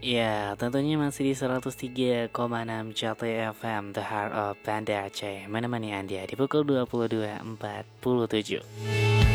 Ya, tentunya masih di 103,6 FM, The Heart of Banda Aceh, menemani Anda di pukul 22.47.